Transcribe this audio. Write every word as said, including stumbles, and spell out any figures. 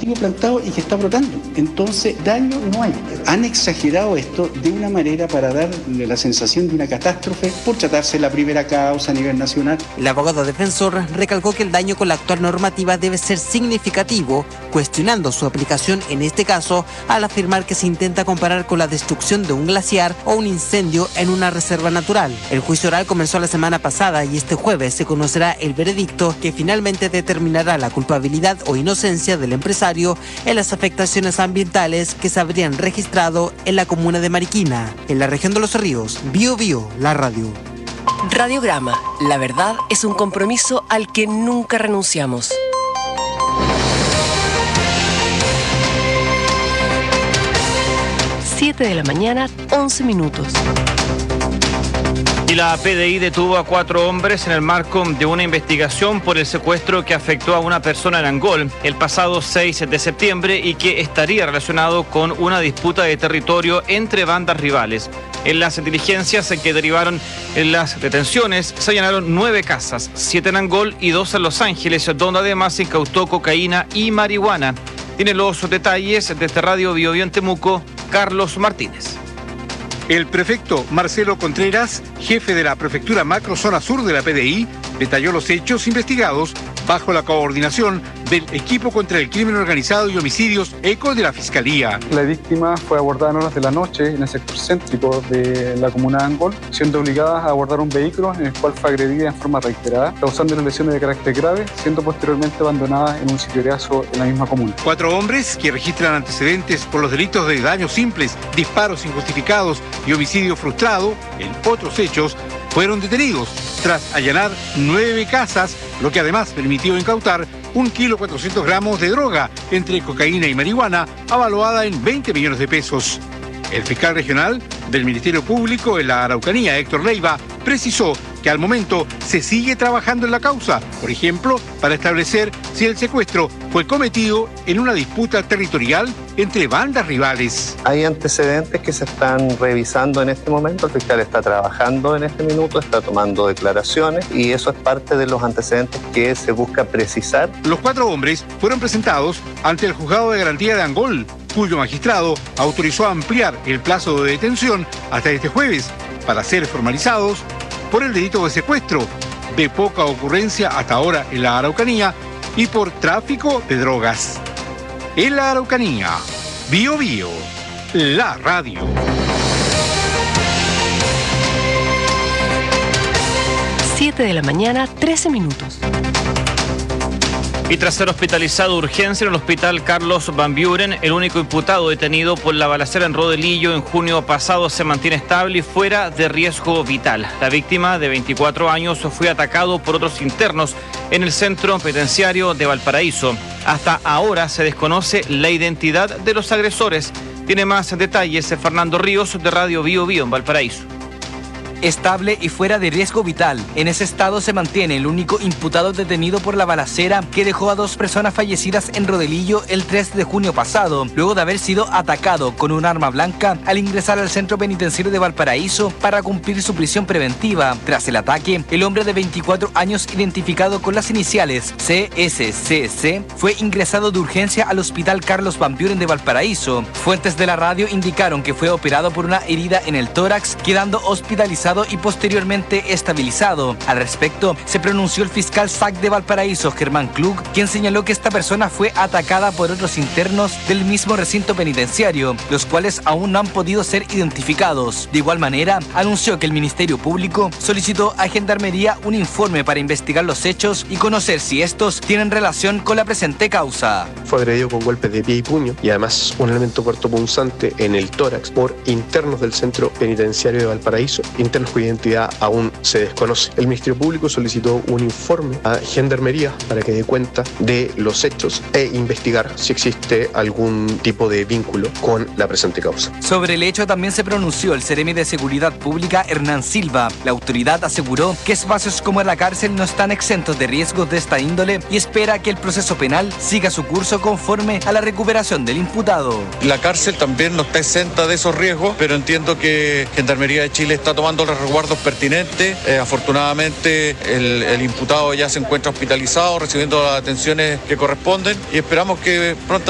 vidrio plantado y que está brotando. Entonces, daño no hay. Han exagerado esto de una manera para darle la sensación de una catástrofe por tratarse la primera causa a nivel nacional. El abogado defensor recalcó que el daño con la actual normativa debe ser significativo, cuestionando su aplicación en este caso al afirmar que se intenta comparar con la destrucción de un glaciar o un incendio en una reserva natural. El juicio oral comenzó la semana pasada y este jueves se conocerá el veredicto que finalmente determinará la culpabilidad o inocencia del empresario en las afectaciones ambientales que se habrían registrado en la comuna de Mariquina, en la región de Los Ríos. Bio Bio, la radio. Radiograma. La verdad es un compromiso al que nunca renunciamos. siete de la mañana, once minutos. Y la P D I detuvo a cuatro hombres en el marco de una investigación por el secuestro que afectó a una persona en Angol el pasado seis de septiembre y que estaría relacionado con una disputa de territorio entre bandas rivales. En las diligencias que derivaron en las detenciones se allanaron nueve casas, siete en Angol y dos en Los Ángeles, donde además se incautó cocaína y marihuana. Tiene los detalles desde Radio Bio Bio en Temuco, Carlos Martínez. El prefecto Marcelo Contreras, jefe de la Prefectura Macro Zona Sur de la P D I, detalló los hechos investigados bajo la coordinación del Equipo contra el Crimen Organizado y Homicidios ECO de la Fiscalía. La víctima fue abordada en horas de la noche en el sector céntrico de la comuna de Angol, siendo obligada a abordar un vehículo en el cual fue agredida en forma reiterada, causando lesiones de carácter grave, siendo posteriormente abandonada en un sitio de aso en la misma comuna. Cuatro hombres que registran antecedentes por los delitos de daños simples, disparos injustificados y homicidio frustrado, en otros hechos, fueron detenidos tras allanar nueve casas, lo que además permitió incautar un kilo cuatrocientos gramos de droga entre cocaína y marihuana, avaluada en veinte millones de pesos. El fiscal regional del Ministerio Público en la Araucanía, Héctor Leiva, precisó que al momento se sigue trabajando en la causa, por ejemplo, para establecer si el secuestro fue cometido en una disputa territorial entre bandas rivales. Hay antecedentes que se están revisando en este momento, el fiscal está trabajando en este minuto, está tomando declaraciones y eso es parte de los antecedentes que se busca precisar. Los cuatro hombres fueron presentados ante el Juzgado de Garantía de Angol, cuyo magistrado autorizó ampliar el plazo de detención hasta este jueves para ser formalizados por el delito de secuestro, de poca ocurrencia hasta ahora en la Araucanía, y por tráfico de drogas. En la Araucanía, Bio Bio, la radio. siete de la mañana, trece minutos. Y tras ser hospitalizado de urgencia en el hospital Carlos Van Buren, el único imputado detenido por la balacera en Rodelillo en junio pasado se mantiene estable y fuera de riesgo vital. La víctima, de veinticuatro años, fue atacado por otros internos en el centro penitenciario de Valparaíso. Hasta ahora se desconoce la identidad de los agresores. Tiene más detalles Fernando Ríos de Radio Bio Bio en Valparaíso. Estable y fuera de riesgo vital. En ese estado se mantiene el único imputado detenido por la balacera que dejó a dos personas fallecidas en Rodelillo el tres de junio pasado, luego de haber sido atacado con un arma blanca al ingresar al centro penitenciario de Valparaíso para cumplir su prisión preventiva. Tras el ataque, el hombre de veinticuatro años, identificado con las iniciales C S C C, fue ingresado de urgencia al hospital Carlos Van Buren de Valparaíso. Fuentes de la radio indicaron que fue operado por una herida en el tórax, quedando hospitalizado y posteriormente estabilizado. Al respecto, se pronunció el fiscal S A C de Valparaíso, Germán Klug, quien señaló que esta persona fue atacada por otros internos del mismo recinto penitenciario, los cuales aún no han podido ser identificados. De igual manera, anunció que el Ministerio Público solicitó a Gendarmería un informe para investigar los hechos y conocer si estos tienen relación con la presente causa. Fue agredido con golpes de pie y puño y además un elemento cortopunzante en el tórax por internos del centro penitenciario de Valparaíso, internos cuya identidad aún se desconoce. El Ministerio Público solicitó un informe a Gendarmería para que dé cuenta de los hechos e investigar si existe algún tipo de vínculo con la presente causa. Sobre el hecho también se pronunció el seremi de Seguridad Pública, Hernán Silva. La autoridad aseguró que espacios como la cárcel no están exentos de riesgos de esta índole y espera que el proceso penal siga su curso conforme a la recuperación del imputado. La cárcel también no está exenta de esos riesgos, pero entiendo que Gendarmería de Chile está tomando los resguardos pertinentes. Eh, afortunadamente el, el imputado ya se encuentra hospitalizado, recibiendo las atenciones que corresponden y esperamos que pronto